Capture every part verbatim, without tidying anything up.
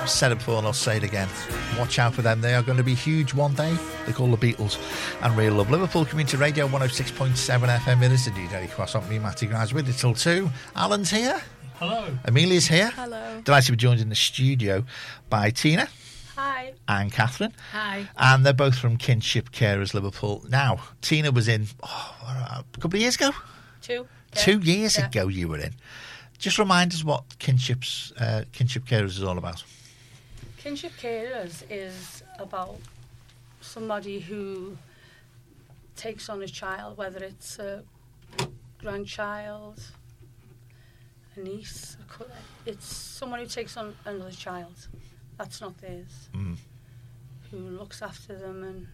I've said it before and I'll say it again. Watch out for them. They are going to be huge one day. They're called the Beatles and Real Love. Liverpool Community Radio one oh six point seven F M. It is indeed Eddie Cross on me, Matty Grimes, with you till two. Alan's here. Hello. Amelia's here. Hello. Delighted to be joined in the studio by Tina. Hi. And Catherine. Hi. And they're both from Kinship Carers Liverpool. Now, Tina was in oh, a couple of years ago. Two. Yeah. Two years yeah. ago you were in. Just remind us what Kinship's uh, Kinship Carers is all about. Kinship Carers is about somebody who takes on a child, whether it's a grandchild, a niece, a co- it's someone who takes on another child that's not theirs, Mm. who looks after them, and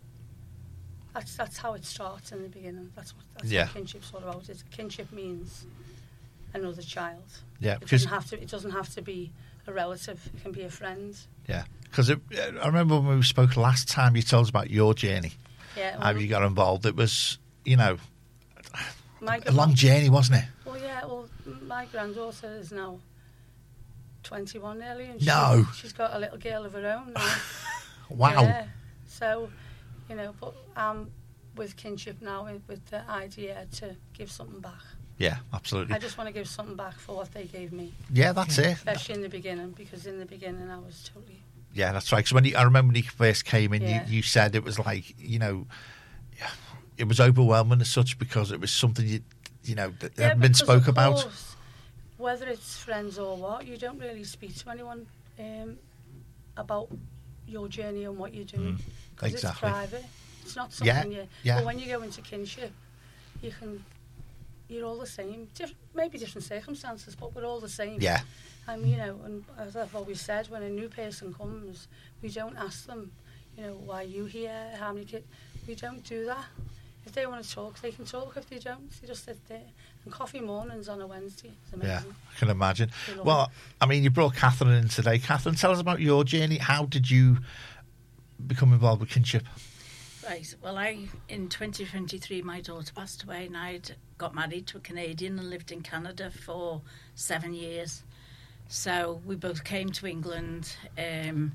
that's that's how it starts in the beginning. That's what that's Yeah. what kinship's all about. It's, kinship means another child. Yeah, It because doesn't have to. It doesn't have to be a relative. It can be a friend. yeah, because I remember when we spoke last time, you told us about your journey. Yeah. How well, you got involved? It was, you know, my a long journey, wasn't it? Well, yeah. Well, my granddaughter is now twenty-one nearly, and No. she, she's got a little girl of her own now. Wow. Yeah. So, you know, but I'm with Kinship now with, with the idea to give something back. Yeah, absolutely. I just want to give something back for what they gave me, Yeah, that's it. especially in the beginning, because in the beginning I was totally. Yeah, that's right. Because when you, I remember when you first came in, Yeah. you, you said it was like, you know, it was overwhelming as such because it was something you, you know, that Yeah, hadn't been because spoke of about. course, whether it's friends or what, you don't really speak to anyone um, about your journey and what you're doing. Mm, 'Cause exactly. It's private. It's not Yeah, something you. yeah. But when you go into Kinship, you can. You're all the same. Diff- maybe different circumstances, but we're all the same. Yeah, And you know, and as I've always said, when a new person comes, we don't ask them, you know, why are you here? How many kids? We don't do that. If they want to talk, they can talk. If they don't, they just sit there. And coffee mornings on a Wednesday is amazing. yeah, I can imagine. We love Well, it. I mean, you brought Catherine in today. Catherine, tell us about your journey. How did you become involved with Kinship? Right, well, I in twenty twenty-three, my daughter passed away, and I'd got married to a Canadian and lived in Canada for seven years. So we both came to England, um,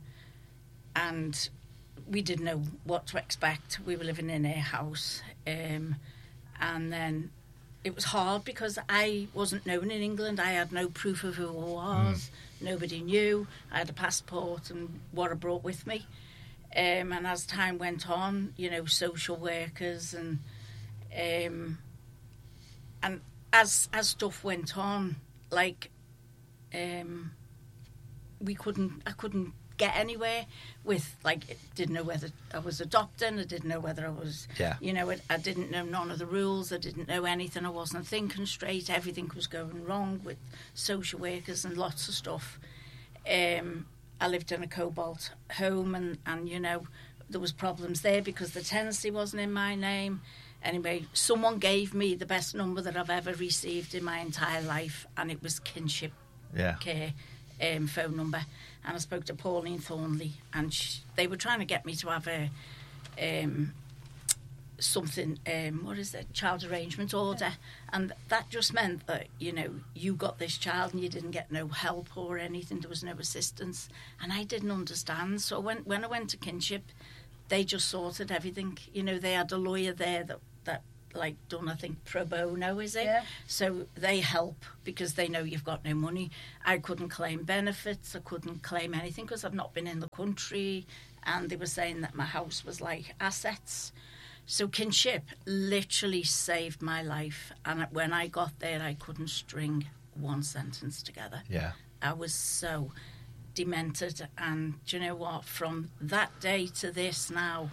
and we didn't know what to expect. We were living in a house, um, and then it was hard because I wasn't known in England. I had no proof of who I was. Mm. Nobody knew. I had a passport and what I brought with me. Um, and as time went on, you know, social workers and um, and as as stuff went on, like um, we couldn't, I couldn't get anywhere with, like, didn't know whether I was adopting, I didn't know whether I was, Yeah. you know, I, I didn't know none of the rules, I didn't know anything, I wasn't thinking straight, everything was going wrong with social workers and lots of stuff. Um, I lived in a Cobalt home, and, and, you know, there was problems there because the tenancy wasn't in my name. Anyway, someone gave me the best number that I've ever received in my entire life, and it was Kinship Yeah. Care um, phone number. And I spoke to Pauline Thornley, and she, they were trying to get me to have a um, something, um, what is it, child arrangement order. And that just meant that, you know, you got this child and you didn't get no help or anything. There was no assistance. And I didn't understand. So when, when I went to Kinship, they just sorted everything. You know, they had a lawyer there that, that like, done, I think, pro bono, is it? Yeah. So they help because they know you've got no money. I couldn't claim benefits. I couldn't claim anything because I've not been in the country. And they were saying that my house was like assets. So Kinship literally saved my life. And when I got there, I couldn't string one sentence together. Yeah. I was so demented. And do you know what? From that day to this now,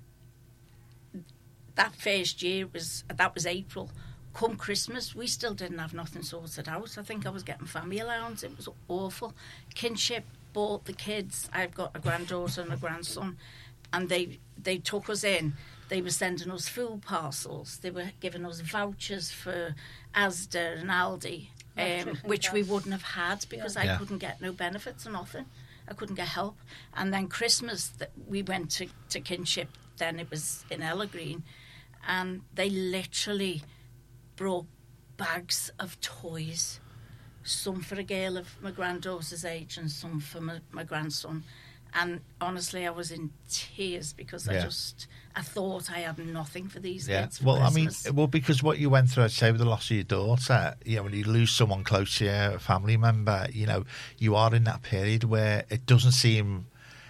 that first year was, that was April. Come Christmas, we still didn't have nothing sorted out. I think I was getting family allowance. It was awful. Kinship bought the kids. I've got a granddaughter and a grandson. And they they took us in. They were sending us food parcels. They were giving us vouchers for Asda and Aldi, um, which we wouldn't have had because Yeah. I Yeah. couldn't get no benefits or nothing. I couldn't get help. And then Christmas, th- we went to, to Kinship. Then it was in Ellergreen. And they literally brought bags of toys. some for a girl of my granddaughter's age and some for my, my grandson. And honestly, I was in tears because Yeah. I just, I thought I had nothing for these Yeah. kids for Well, I mean, Christmas. well, because what you went through, I'd say, with the loss of your daughter, you know, when you lose someone close to you, a family member, you know, you are in that period where it doesn't seem,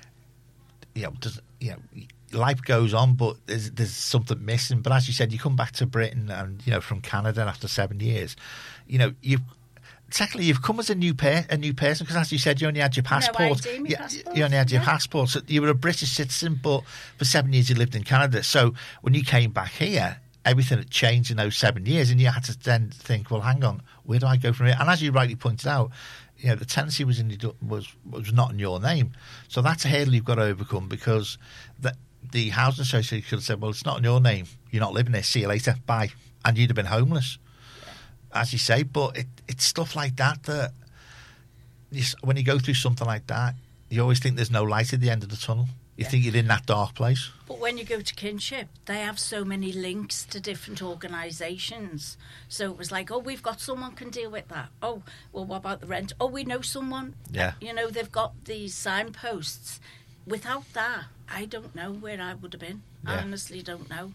you know, doesn't, you know, life goes on, but there's there's something missing. But as you said, you come back to Britain and, you know, from Canada after seven years, you know, you've, technically, you've come as a new per- a new person because, as you said, you only had your passport. I D, my you, passport, you only had your yeah. passport. So you were a British citizen, but for seven years you lived in Canada. So when you came back here, everything had changed in those seven years, and you had to then think, well, hang on, where do I go from here? And as you rightly pointed out, you know, the tenancy was in your, was was not in your name, so that's a hurdle you've got to overcome because the the housing association could have said, well, it's not in your name, you're not living there, see you later, bye, and you'd have been homeless. As you say, but it, it's stuff like that that you, when you go through something like that, you always think there's no light at the end of the tunnel. You Yeah. think you're in that dark place. But when you go to kinship, they have so many links to different organisations. So it was like, oh, we've got someone can deal with that. Oh, well, what about the rent? Oh, we know someone. Yeah. You know, they've got these signposts. Without that, I don't know where I would have been. I Yeah. honestly don't know.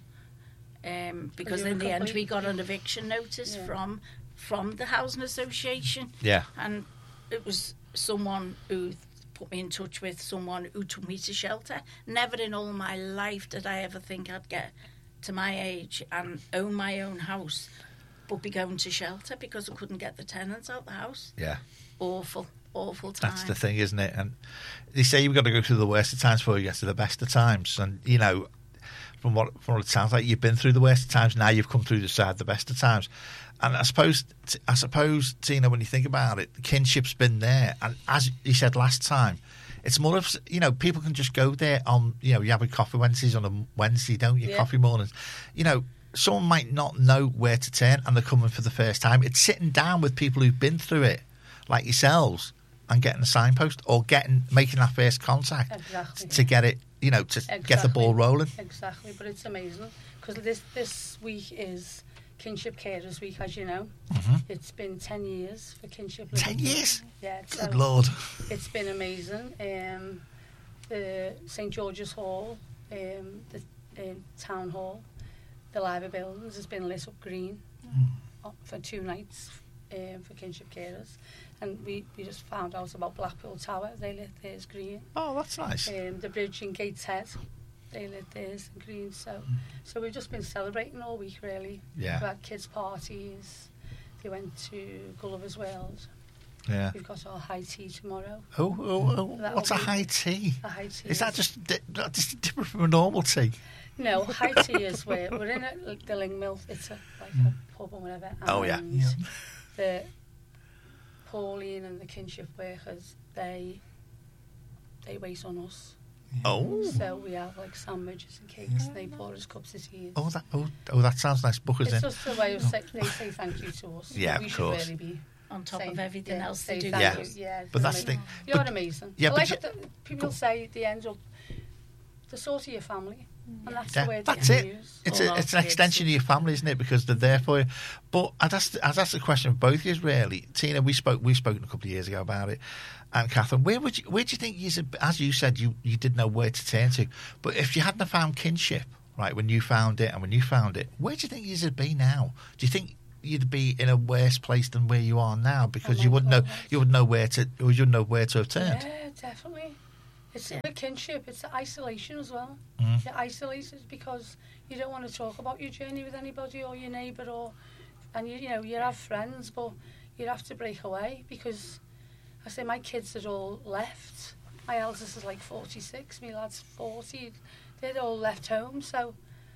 Um, because you were in the end, we complete- got an eviction notice Yeah. from from the housing association. Yeah. And it was someone who put me in touch with someone who took me to shelter. Never in all my life did I ever think I'd get to my age and own my own house, but be going to shelter because I couldn't get the tenants out the house. Yeah. Awful, awful time. That's the thing, isn't it? And they say you've got to go through the worst of times before you get to the best of times. And, you know, from what, from what it sounds like, you've been through the worst of times. Now you've come through the side of the best of times. And I suppose, I suppose, Tina, when you think about it, the kinship's been there. And as you said last time, it's more of, you know, people can just go there on, you know, you have a coffee Wednesdays on a Wednesday, don't you? Yeah. Coffee mornings. You know, someone might not know where to turn and they're coming for the first time. It's sitting down with people who've been through it, like yourselves, and getting a signpost or getting making that first contact Exactly. to get it, you know, to Exactly. get the ball rolling. Exactly, but it's amazing because this this week is Kinship Carers Week, as you know. Mm-hmm. It's been ten years for Kinship. Ten Liverpool. years? Yeah. Good so Lord. It's been amazing. Um, the Saint George's Hall, um, the um, Town Hall, the library buildings has been lit up green uh, for two nights um, for Kinship Carers. And we, we just found out about Blackpool Tower. They lit theirs green. Oh, that's nice. Um, the bridge in Gateshead, they lit theirs in green. So, so we've just been celebrating all week, really. Yeah. We've had kids' parties. They went to Gulliver's World. Yeah. We've got our high tea tomorrow. Oh, oh, oh That'll what's a be- high tea? A high tea. Is that just di- that just different from a normal tea? No, high tea is where we're in a, like the Ling Mill. It's a, like a pub or whatever. And Oh, yeah. Yeah. the Pauline and the kinship workers, they they wait on us. Oh, So we have like sandwiches and cakes, and they pour us cups of tea. oh, that oh, oh, that sounds nice. Book us It's in. just a way of say, they say thank you to us. Yeah, we of should course. really be On top saying- of everything yeah, else they say do. thank Yeah. you. Yeah, But that's the amazing. thing. You're But- amazing. yeah, I but like you- what the, people say they end up the sort of your family, and that's Yeah, the word that's they it. use. It's All a, our it's an kids. extension of your family, isn't it? Because they're there for you. But I'd ask, I'd ask the question of both of you, really. Tina, we spoke, we spoken a couple of years ago about it, and Catherine, where would you, where do you think you, as you said, you, you didn't know where to turn to, but if you hadn't have found kinship, right, when you found it and when you found it, where do you think you'd be now? Do you think you'd be in a worse place than where you are now because Oh you my wouldn't know, God. you wouldn't know where to, or you wouldn't know where to have turned? Yeah, definitely. It's Yeah. the kinship. It's the isolation as well. Mm. You're isolated because you don't want to talk about your journey with anybody or your neighbour, or and you, you know you have friends, but you have to break away because I say my kids had all left. My eldest is like forty-six. My lad's forty. They'd all left home. So,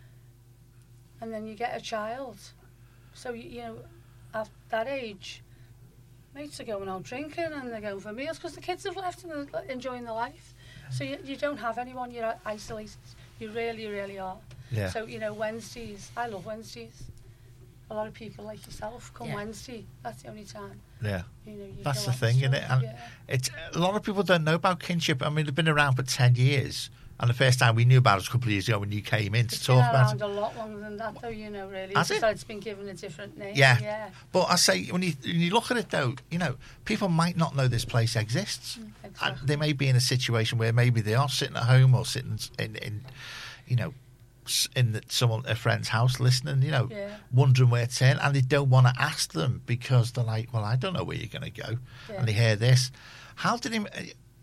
and then you get a child. So you, you know, at that age, mates are going out drinking and they're going for meals because the kids have left and they're enjoying their life. So you, you don't have anyone, you're isolated. You really, really are. Yeah. So, you know, Wednesdays, I love Wednesdays. A lot of people like yourself come Yeah. Wednesday. That's the only time. Yeah. You know, you That's go the out thing, and isn't it? And yeah. it's a lot of people don't know about kinship. I mean, they've been around for ten years, And the first time we knew about it was a couple of years ago when you came in to It's talk been about around it. a lot longer than that, though, you know, really. Has It's it? It's been given a different name. Yeah. Yeah. But I say, when you, when you look at it, though, you know, people might not know this place exists. Exactly. And they may be in a situation where maybe they are sitting at home or sitting in, in you know, s- in the, someone a friend's house listening, you know, Yeah. wondering where to turn, and they don't want to ask them because they're like, well, I don't know where you're going to go. Yeah. And they hear this. How did he...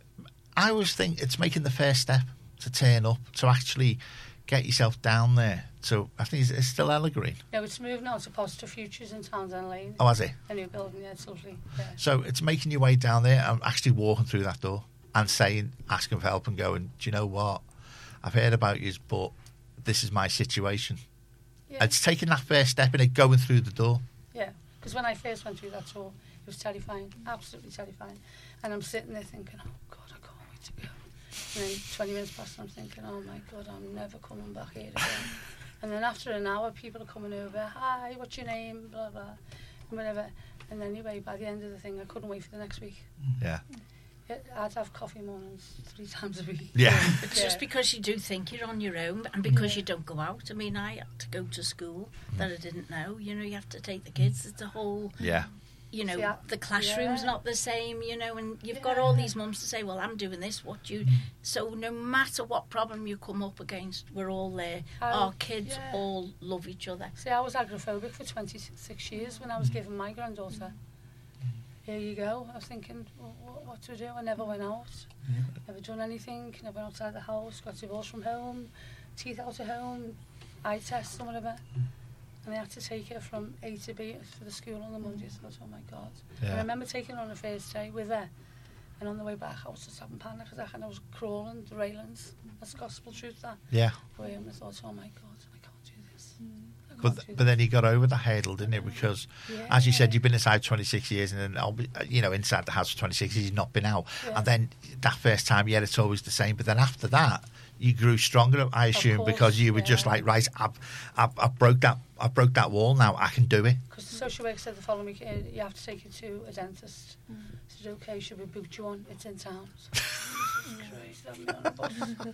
I always think it's making the first step to turn up, to actually get yourself down there. So I think it's, it's still Evergreen. No, it's moved now to Positive Futures in Townsend Lane. Oh, has it? A new building, yeah, it's lovely. Yeah. So it's making your way down there and actually walking through that door and saying, asking for help and going, do you know what? I've heard about you, but this is my situation. Yeah. It's taking that first step in it, going through the door. Yeah, because when I first went through that tour, it was terrifying, absolutely terrifying. And I'm sitting there thinking, oh, God, I can't wait to go. And then twenty minutes past, I'm thinking, oh, my God, I'm never coming back here again. And then after an hour, people are coming over, hi, what's your name, blah, blah, and whatever. And anyway, by the end of the thing, I couldn't wait for the next week. Yeah. It, I'd have coffee mornings three times a week. Yeah. It's just because you do think you're on your own and because you don't go out. I mean, I had to go to school that I didn't know. You know, you have to take the kids. It's a whole, Yeah. you know, See, I- the classroom's yeah. not the same, you know, and you've got all these mums to say, well, I'm doing this, what do you... So no matter what problem you come up against, we're all there. I- Our kids yeah. all love each other. See, I was agoraphobic for twenty-six years when I was given my granddaughter. Here you go. I was thinking, well, what, what to do? I never went out, never done anything, never went outside the house, got divorced from home, teeth out of home, eye tests or whatever. And I had to take her from A to B for the school on the Monday. So I thought, oh my God. Yeah. And I remember taking her on the first day with her. And on the way back, I was just having panic attack and I was crawling the railings. That's gospel truth, that. Yeah. Way and I thought, oh my God, I can't do this. I can't But do but then you got over the hurdle, didn't it? Because, Yeah. as you said, you've been inside twenty-six years, and then I'll be, you know, inside the house for twenty-six years, you've not been out. Yeah. And then that first time, yeah, it's always the same. But then after that, you grew stronger, I assume, course, because you were just yeah. like, right, I've, I've, I've broke that, I broke that wall. Now I can do it. Because the social worker said the following week, uh, you have to take it to a dentist. Mm. I said, okay, should we book you on? It's in town. So, Christ, I'm on a bus.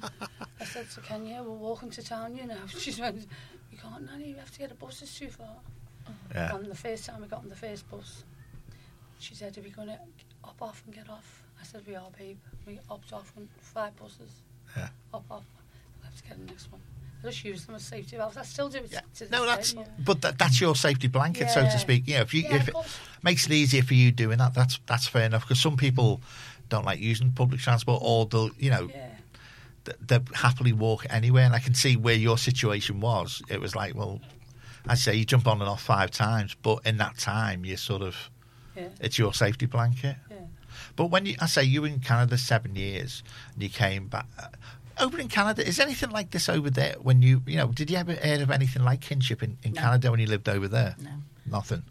I said to Kenya, we're walking to town, you know. She went, you can't, Nanny, you have to get a bus, it's too far. Yeah. And the first time we got on the first bus, she said, are we going to hop off and get off? I said, we are, babe. We hopped off on five buses. Yeah. Hop off. We'll have to get the next one. I just use them as safety valves. I still do it Yeah. to this No, that's day. but that, that's your safety blanket, so Yeah. to speak. You know, if you Yeah, if of it course. makes it easier for you doing that, that's that's fair enough. Because some people don't like using public transport, or they'll, you know, Yeah. th- they'll happily walk anywhere. And I can see where your situation was. It was like, well, I say you jump on and off five times, but in that time, you sort of Yeah. it's your safety blanket. Yeah. But when you, I say you were in Canada seven years and you came back. Uh, over in Canada, is anything like this over there? When you, you know, did you ever hear of anything like kinship in, in No. Canada when you lived over there? No. Nothing.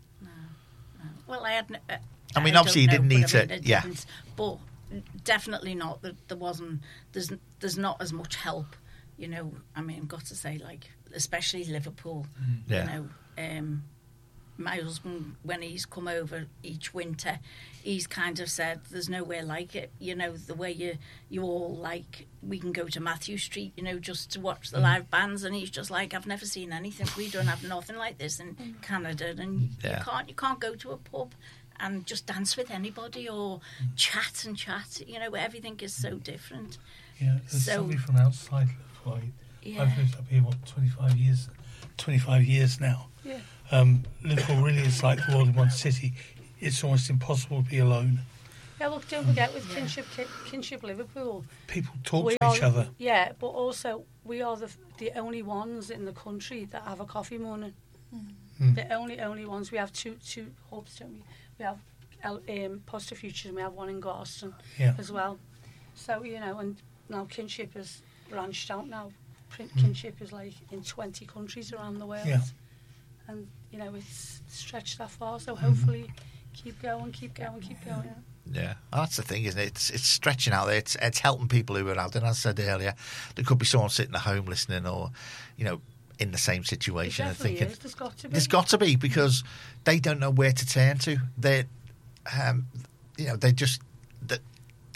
Well, I had. Uh, I mean, don't obviously you know, didn't but need I to- mean, it yeah. didn't. But definitely not. That there wasn't. There's there's not as much help. You know, I mean, I've got to say, like, especially Liverpool. Yeah. You know, um, my husband, when he's come over each winter, he's kind of said, "There's nowhere like it." You know, the way you you all like, we can go to Matthew Street, you know, just to watch the live bands, and he's just like, "I've never seen anything. We don't have nothing like this in Canada, and Yeah. you can't you can't go to a pub and just dance with anybody or chat and chat. You know, everything is so different." Yeah, there's So- somebody from outside Liverpool. Yeah. I've lived up here, what, twenty-five years, twenty-five years now. Yeah. Um, Liverpool really is like the world in one city. It's almost impossible to be alone. Yeah, look, don't forget with Kinship, Kinship Liverpool, People talk we to are, each other. Yeah, but also we are the the only ones in the country that have a coffee morning. Mm. The only only ones. We have two two hubs, don't we? We have um, Positive Futures and we have one in Garston Yeah. as well. So you know, and now Kinship has branched out now. Prin- Mm. Kinship is like in twenty countries around the world, Yeah. and you know it's stretched that far. Mm-hmm. So hopefully, keep going, keep going, keep going. Yeah, well, that's the thing, isn't it? It's it's stretching out there. It's it's helping people who are out. And as I said earlier, there could be someone sitting at home listening, or you know, in the same It situation and definitely thinking, is. There's got to be. there's got to be, because they don't know where to turn to. They, um, you know, they just. They,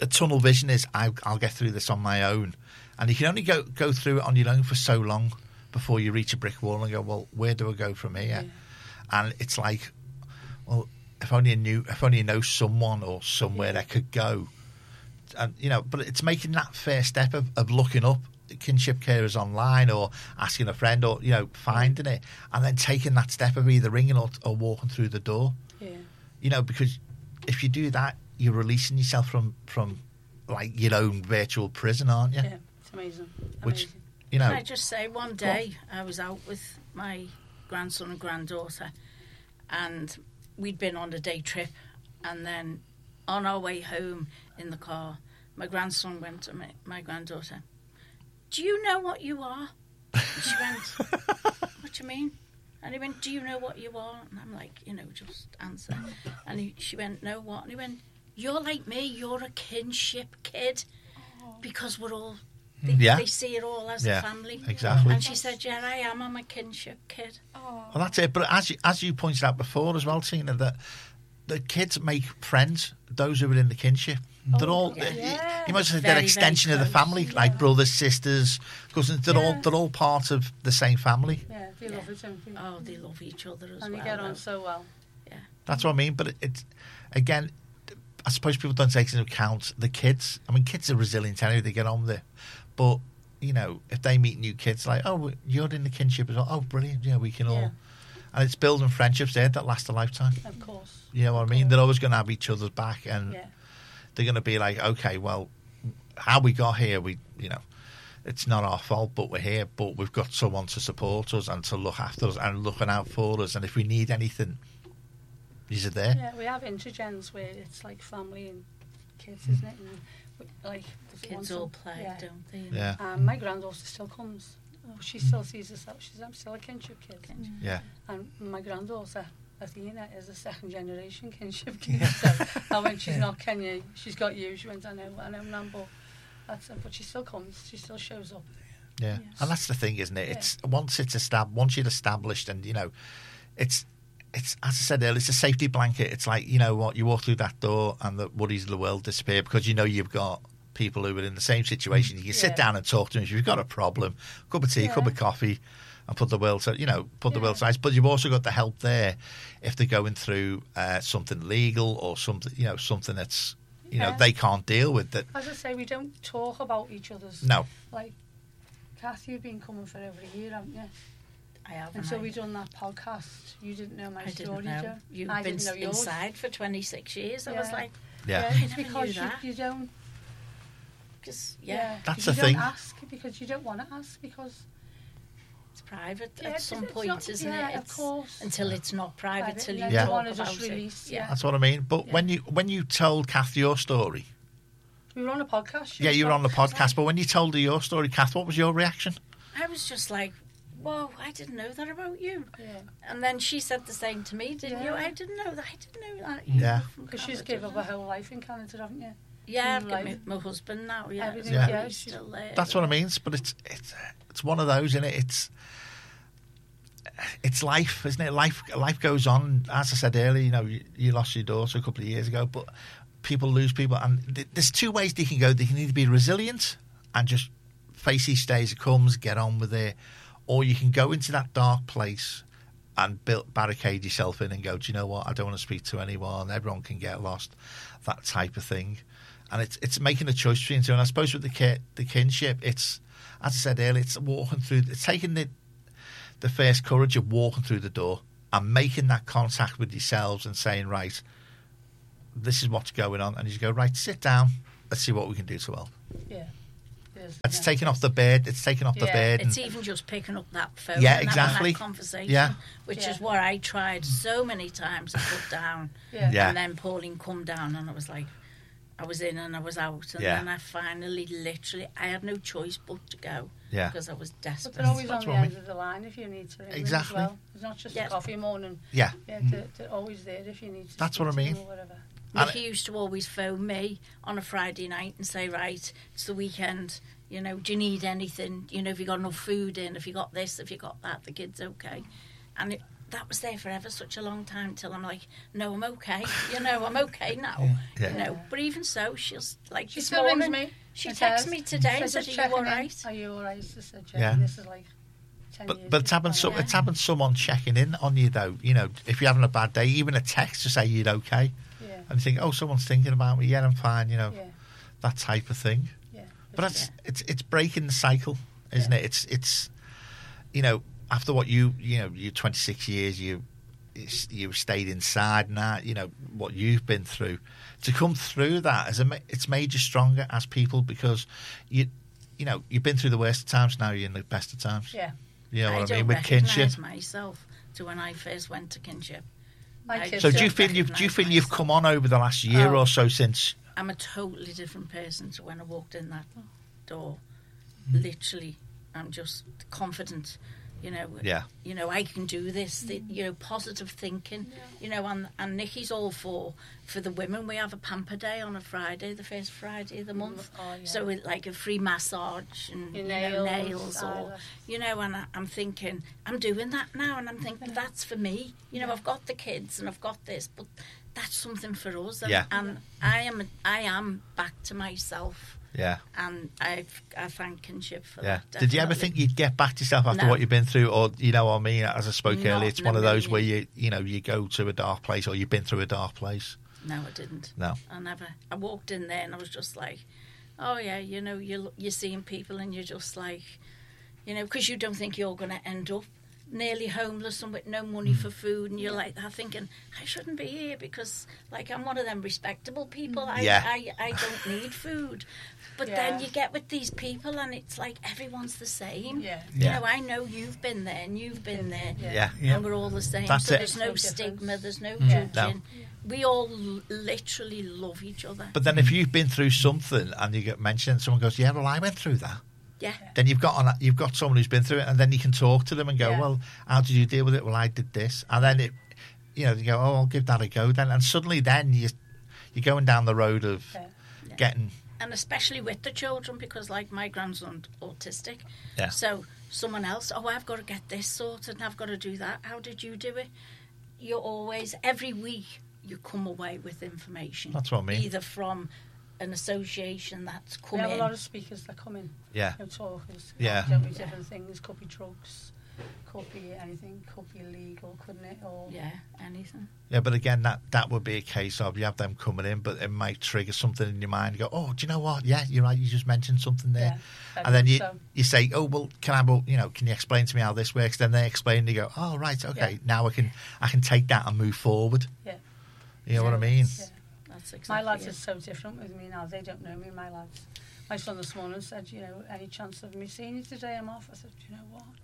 the tunnel vision is I, I'll get through this on my own, and you can only go go through it on your own for so long before you reach a brick wall and go, well, where do I go from here? Yeah. And it's like, well, if only I knew, if only I know someone or somewhere I could go, and you know. But it's making that first step of, of looking up kinship carers online or asking a friend or you know finding it, and then taking that step of either ringing or, or walking through the door. Yeah. You know, because if you do that, you're releasing yourself from from like your own virtual prison, aren't you? Yeah, it's amazing. Which, amazing. you know, Can I just say, one day I was out with my grandson and granddaughter, and we'd been on a day trip, and then on our way home in the car, my grandson went to my, my granddaughter, "Do you know what you are?" And she went, "What do you mean?" And he went, "Do you know what you are?" And I'm like, you know, just answer. And he, she went, "No, what?" And he went, "You're like me, you're a kinship kid, because we're all, they, Yeah. they see it all as Yeah, a family." exactly. And she said, "Yeah, I am, I'm a kinship kid." well, that's it. But as you, as you pointed out before as well, Tina, that the kids make friends, those who are in the kinship. They're all, yeah. you- Yeah. you might say Very, they're very extension of the close. family, like brothers, sisters, cousins. They're all Yeah. they're all part of the same family. Yeah, they Yeah. love it, don't they? Oh, they love each other as and well. they get on though. so well. That's what I mean. But it, it's again, I suppose people don't take into account the kids. I mean, kids are resilient anyway; they get on with it. But you know, if they meet new kids, like, oh, you're in the kinship as well. Oh, brilliant! Yeah, we can all. Yeah. And it's building friendships there that last a lifetime. Of course. You know what I mean? course. They're always going to have each other's back, and Yeah. they're going to be like, okay, well, how we got here, we, you know, it's not our fault, but we're here. But we've got someone to support us and to look after us and looking out for us. And if we need anything, these are there. Yeah, we have intergens where it's like family and kids, isn't it? And we, like if you want Kids all some- play, yeah. don't they? Yeah, Um, my granddaughter still comes. Oh, she still sees herself. She's I'm still a kinship kid. yeah. And my granddaughter, Athena, is a second generation kinship kid. So and when she's not Kenya, she's got you. She went, I know, I know, Nan, but that's it. But she still comes. She still shows up. Yeah, Yes. and that's the thing, isn't it? Yeah. It's once it's established, once you're established, and you know, it's it's as I said earlier, it's a safety blanket. It's like, you know what, you walk through that door and the worries of the world disappear because you know you've got people who are in the same situation. You can sit Yeah. down and talk to them if you've got a problem, cup of tea, Yeah. cup of coffee, and put the world to, you know, put the Yeah. world to rights. But you've also got the help there if they're going through uh, something legal or something, you know, something that's you know Yeah. they can't deal with. That As I say, we don't talk about each other's. no, Like, Kathy, you've been coming for over a year, haven't you? I have. Until and we done that podcast, you didn't know my I, I story, didn't know. Joe. You've I been didn't know yours. inside for twenty-six years. I was Yeah. like, yeah, it's I never because knew you, that. you don't. because Yeah, yeah, That's 'cause the you thing. Don't ask because you don't want to ask because it's private Yeah, at it's- some it's point, not- isn't yeah, it? of It's course. until it's not private, Private, till and you then you talk wanna about just it. release, Yeah. yeah. that's what I mean. But Yeah. when you when you told Kath your story. we were on a podcast. Yeah, you were on the stopped. podcast, but when you told her your story, Kath, what was your reaction? I was just like, whoa, I didn't know that about you. Yeah, And then she said the same to me, didn't you? Yeah. I didn't know that. I didn't know that. You Yeah. were from because she's Canada. given up her whole life in Canada, haven't you? Yeah, I've New got my, life. my husband now. Yeah, Everything, so yeah, he's she's- still there. That's what I mean. But it's it's it's one of those, isn't it? It's it's life, isn't it? Life life goes on. As I said earlier, you know, you, you lost your daughter a couple of years ago, but people lose people, and th- there's two ways they can go. They can either be resilient and just face each day as it comes, get on with it, or you can go into that dark place and build, barricade yourself in and go, do you know what? I don't want to speak to anyone. Everyone can get lost. That type of thing. And it's it's making a choice between two. And I suppose with the ki- the kinship, it's, as I said earlier, it's walking through, it's taking the the first courage of walking through the door and making that contact with yourselves and saying, right, this is what's going on. And you go, right, sit down. Let's see what we can do to help. Yeah. There's- It's yeah. taking off the bed. It's taking off the Yeah, bed. It's and- even just picking up that phone Yeah, and exactly. having that conversation, Yeah. which Yeah. is what I tried so many times to put down. Yeah. Yeah. And then Pauline come down and I was like, I was in and I was out. And Yeah. then I finally, literally, I had no choice but to go Yeah. because I was But desperate. they're always That's on the what I end mean. of the line if you need to ring them Exactly. as well. It's not just Yeah. a coffee morning. Yeah. Yeah, they're, they're always there if you need to. That's speak what I to mean. them Or whatever. And Nicky used to always phone me on a Friday night and say, right, it's the weekend, you know, do you need anything? You know, have you got enough food in? Have you got this? Have you got that? The kid's okay. And it, that was there forever, such a long time, till I'm like, no, I'm okay. You know, I'm okay now. Yeah. You know, but even so, she'll like She this still rings morning, me. she and texts says- me today and says, said, "Just "Are you all checking in. right?" Are you all right? Just said, checking. Yeah. This is like ten But years. but it's happened. So, ago. it's happened. Someone checking in on you though. You know, if you're having a bad day, even a text to say you're okay, Yeah. and you think, oh, someone's thinking about me. Yeah, I'm fine. You know, Yeah. that type of thing. Yeah. But that's Yeah. it's it's breaking the cycle, isn't Yeah. it? It's it's you know, after what you you know, you twenty-six years you you stayed inside and that, you know, what you've been through, to come through that as a ma- it's made you stronger as people, because you you know, you've been through the worst of times, now you're in the best of times. Yeah. You know I what I don't mean, with recognise kinship. myself to when I first went to kinship. My I kids So do don't you feel you've do you recognise feel you've myself. come on over the last year Oh. or so since? I'm a totally different person to when I walked in that door. Mm. Literally, I'm just confident. You know, Yeah. you know, I can do this. The, you know, positive thinking. You know, and and Nikki's all for for the women. We have a pamper day on a Friday, the first Friday of the month. Oh, yeah. So it, like a free massage and Your you know, nails, nails, or eyelash. you know. And I, I'm thinking, I'm doing that now, and I'm thinking that's for me. You know, Yeah. I've got the kids and I've got this, but that's something for us. And, Yeah. and I am I am back to myself. Yeah. And I've, I thank kinship for Yeah. that. Did you ever definitely. think you'd get back to yourself after No. what you've been through, or you know what I mean? As I spoke Not earlier, it's in one a of those million. where you you know you go to a dark place, or you've been through a dark place. No, I didn't. No. I never. I walked in there and I was just like, oh yeah, you know, you're, you're seeing people and you're just like, you know, because you don't think you're going to end up nearly homeless and with no money for food, and you're like that thinking, I shouldn't be here because like I'm one of them respectable people. I, Yeah. I, I don't need food. But Yeah. then you get with these people and it's like everyone's the same. Yeah. You Yeah. know, I know you've been there and you've been there. Yeah. Yeah. Yeah. And we're all the same. That's so it. there's no No difference. stigma, there's no Yeah. judging. We all l- literally love each other. But then if you've been through something and you get mentioned, someone goes, "Yeah, well, I went through that." yeah. Then you've got on, you've got someone who's been through it, and then you can talk to them and go, Yeah. "Well, how did you deal with it?" "Well, I did this," and then it, you know, you go, "Oh, I'll give that a go." Then, and suddenly, then you you're going down the road of Yeah. Yeah. getting. And especially with the children, because like my grandson's autistic. Yeah. So someone else, oh, I've got to get this sorted and I've got to do that. How did you do it? You're always, every week, you come away with information. That's what I mean. Either from an association that's We come have in. a lot of speakers that come in. Yeah. No talkers. Yeah. Could be different things. Could be drugs. Could be anything. Could be illegal, couldn't it? Or Yeah, anything. Yeah, but again, that, that would be a case of you have them coming in, but it might trigger something in your mind. You go, "Oh, do you know what? Yeah, you're right. You just mentioned something there," Yeah, I and then you think so. you say, "Oh, well, can I? Well, you know, can you explain to me how this works?" Then they explain, and you go, "Oh, right, okay. Yeah. Now I can I can take that and move forward." Yeah. You know what I mean? Yeah. That's exactly My lads it. are so different with me now. They don't know me, my lads. My son this morning said, you know, any chance of me seeing you today? I'm off. I said, do you know what?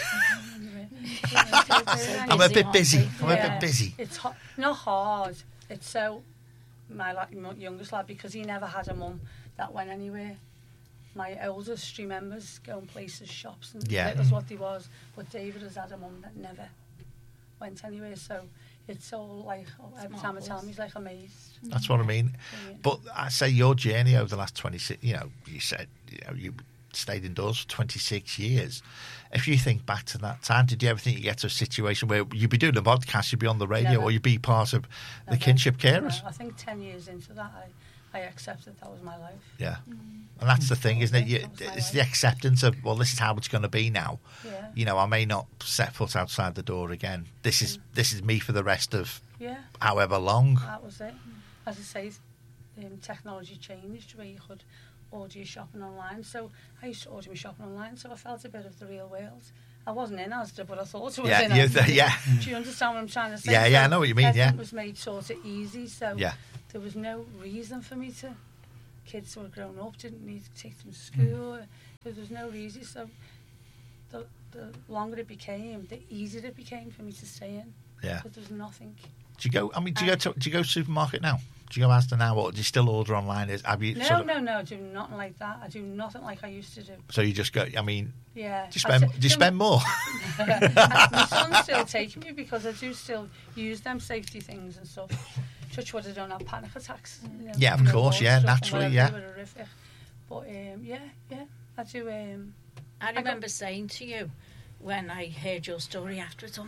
I'm a bit aren't busy. they? I'm a Yeah. bit busy. It's ho- not hard. It's so, my la- my youngest lad, because he never had a mum that went anywhere. My oldest remembers going places, shops, and Yeah. that was what he was. But David has had a mum that never went anywhere. So it's all like, oh, every time I tell him, he's like amazed. That's what I mean. Yeah. But I say your journey over the last twenty-six, you know, you said, you know, you stayed indoors for twenty-six years. If you think back to that time, did you ever think you get to a situation where you'd be doing a podcast, you'd be on the radio, Never. or you'd be part of the Never. kinship carers? No, I think ten years into that, I, I accepted that was my life. Yeah. And that's the thing, isn't it? You, That was my it's the life. acceptance of, well, this is how it's going to be now. Yeah. You know, I may not set foot outside the door again. This is this is me for the rest of Yeah, however long. that was it. As I say, um, technology changed where you could order your shopping online. So I used to order my shopping online, so I felt a bit of the real world. I wasn't in Asda, but I thought I was Yeah, in you- Asda. yeah. Do you understand what I'm trying to say? Yeah, yeah, So I know what you mean, everything yeah. was made sort of easy, so Yeah. there was no reason for me to... Kids who were grown up didn't need to take them to school. There was no reason, so the, the longer it became, the easier it became for me to stay in. Yeah. But there's nothing... Do you go? I mean, do you go to do you go to supermarket now? Do you go Asda now, or do you still order online? Is have you? No, sort of, no, no, I do nothing like that. I do nothing like I used to do. So you just go. I mean, Yeah. do you spend? I Do you spend more? My son's still taking me because I do still use them safety things and stuff. Touch wood, I don't have panic attacks. You know, Yeah, of you know, course, blood yeah, stuff and naturally, whatever, yeah. they were horrific. But um, yeah, yeah, I do. Um, I got- remember saying to you when I heard your story afterwards, oh my God, I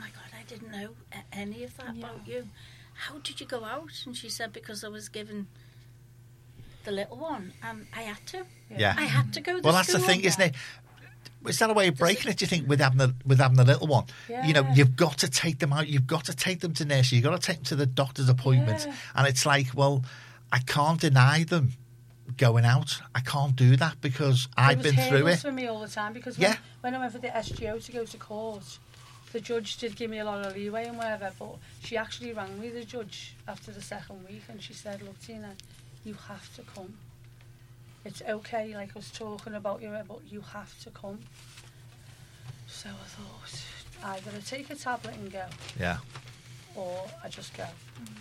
didn't know a- any of that Yeah. about you. How did you go out? And she said, because I was given the little one, and I had to. Yeah. I had to go to Well, that's the school. thing, isn't it? Is that a way of breaking it, do you think, with having the, with having the little one? You know, Yeah. you've got to take them out. You've got to take them to nursery. You've got to take them to the doctor's appointments. Yeah. And it's like, well, I can't deny them going out. I can't do that because I've There been was through hurdles it. for me all the time because Yeah. when, when I went for the S G O to go to court, the judge did give me a lot of leeway and whatever, but she actually rang me, the judge, after the second week, and she said, look, Tina, you have to come. It's okay, like us talking about you, but you have to come. So I thought, either I take a tablet and go, Yeah. or I just go.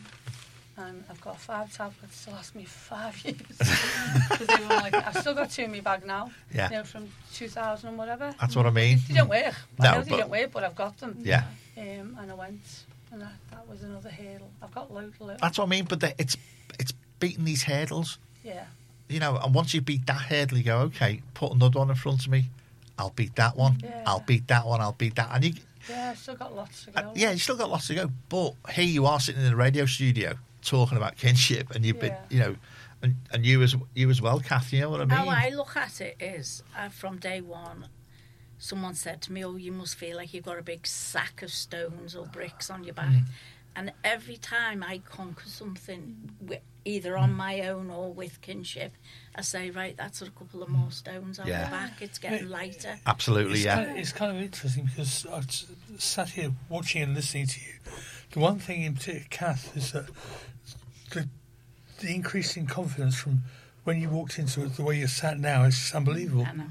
And I've got five tablets to last me five years. Because they were like, I've still got two in my bag now. Yeah. You know, from two thousand and whatever. That's what I mean. They don't work. No, I know they but- don't work, but I've got them. Yeah. Um, and I went, and that, that was another hurdle. I've got loads of little. That's what I mean. But the, it's it's beating these hurdles. Yeah. You know, and once you beat that hurdle, you go, okay, put another one in front of me. I'll beat that one. Yeah. I'll beat that one. I'll beat that. And you, Yeah, I've still got lots to go. Uh, yeah, you still got lots to go. But here you are sitting in the radio studio talking about kinship, and you've been, Yeah. you know, and, and you as you as well, Kath. You know what I mean? How I look at it is, uh, from day one, someone said to me, oh, you must feel like you've got a big sack of stones or bricks on your back. Mm. And every time I conquer something, wi- either on my own or with kinship, I say, right, that's a couple of more stones on Yeah. my back. It's getting lighter. Absolutely, It's, yeah. kind of, it's kind of interesting because I s- sat here watching and listening to you. The one thing in particular, Kath, is that the, the increase in confidence from when you walked into it, the way you're sat now, is just unbelievable. I know.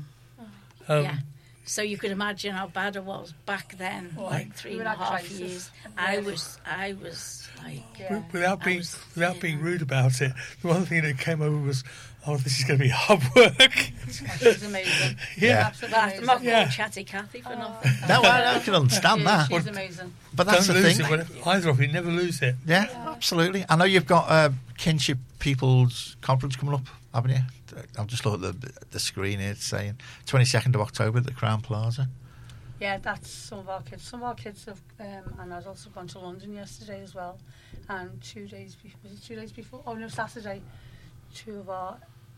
Um, Yeah. So you could imagine how bad I was back then, like three You and were a at half crisis. years. I was, I was like, Yeah. Without I being was- without being rude about it, the one thing that came over was, oh, this is going to be hard work. She's amazing. Yeah. Absolutely but I'm amazing. not called Yeah. Chatty Cathy for Oh. nothing. No, I, I can understand She- that. She's amazing. But that's Don't the lose thing. it. Whatever, either of you, never lose it. Yeah, absolutely. I know you've got a kinship people's conference coming up, haven't you? I'll just look at the the screen here. It's saying twenty-second of October at the Crown Plaza. Yeah, that's some of our kids. Some of our kids have, um, and adults have gone to London yesterday as well. And two days, be- was it two days before? Oh no, Saturday. Two of our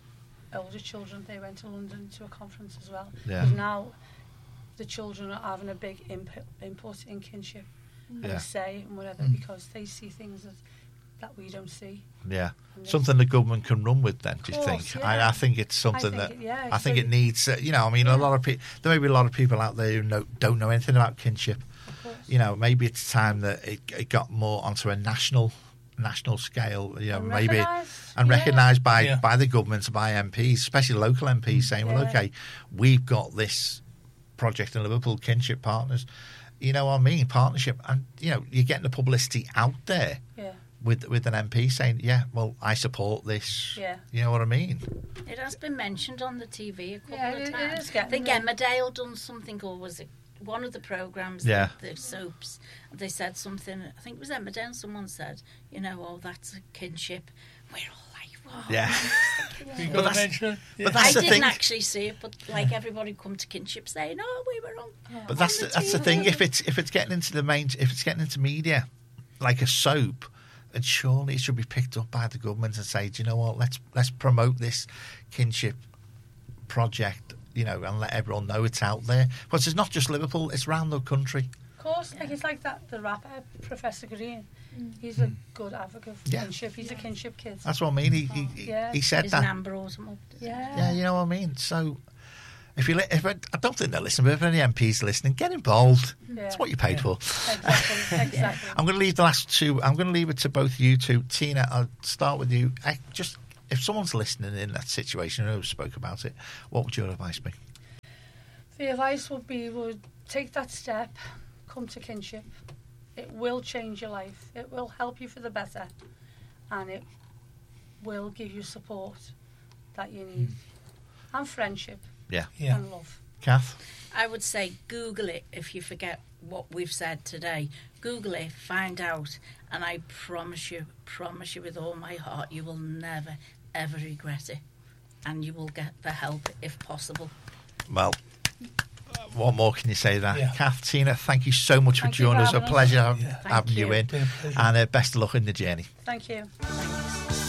older children, they went to London to a conference as well. Yeah. Because now the children are having a big input, input in kinship and Yeah. a say and whatever, Mm. because they see things that, that we don't see. Yeah, And they- something the government can run with. Then, do you Of course, think? yeah. I, I think it's something think that it- yeah, I think so- it needs. Uh, you know, I mean, a Yeah. lot of people. There may be a lot of people out there who know, don't know anything about kinship. Of course. You know, maybe it's time that it, it got more onto a national national scale. You know, And maybe recognised, and yeah. recognised by Yeah. by the governments, by M Ps, especially local M Ps, saying, "Well, Yeah. okay, we've got this project in Liverpool, kinship partners." You know what I mean? Partnership, and you know, you're getting the publicity out there Yeah, with with an M P saying, "Yeah, well, I support this." yeah. You know what I mean? It has been mentioned on the T V a couple Yeah, of it- it times. is getting I think there. Emmerdale done something, or was it one of the programmes, Yeah. the, the soaps, they said something, I think it was Emmerdale, someone said, you know, oh, that's a kinship. We're all like, whoa. Yeah. You But got to that's- mention it. Yeah. but that's I the didn't thing. actually see it, but like everybody come to kinship saying, oh, we were on. But that's on the, that's the T V. thing. If it's if it's getting into the main, if it's getting into media, like a soap, and surely it should be picked up by the government and say, do you know what? Let's let's promote this kinship project, you know, and let everyone know it's out there. Because it's not just Liverpool; it's around the country. Of course, like it's like that, the rapper, Professor Green. He's a good advocate for Yeah. kinship. He's a kinship kid. That's what I mean. He he, he- Yeah. he said His that. number autumn. Yeah. Yeah, you know what I mean. So. If you, li- if I, I don't think they're listening, but if any M Ps are listening, get involved. Yeah. That's what you paid Yeah. for. Exactly, exactly. I'm going to leave the last two. I'm going to leave it to both you two. Tina, I'll start with you. I just if someone's listening in that situation who spoke about it, what would your advice be? The advice would be, would take that step, come to kinship. It will change your life. It will help you for the better. And it will give you support that you need. And friendship Yeah, Yeah. and love. Kath. I would say Google it if you forget what we've said today. Google it, find out, and I promise you, promise you with all my heart, you will never, ever regret it. And you will get the help if possible. Well, What more can you say to that? Yeah. Kath, Tina, thank you so much Thank for you joining for us. A having us. pleasure having, Yeah. having Thank you you. in. Been a pleasure. And uh, best of luck in the journey. Thank you. Thank you.